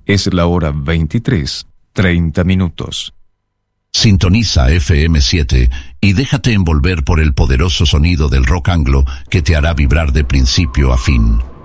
Es la hora 23:30. Sintoniza FM7 y déjate envolver por el poderoso sonido del rock anglo que te hará vibrar de principio a fin.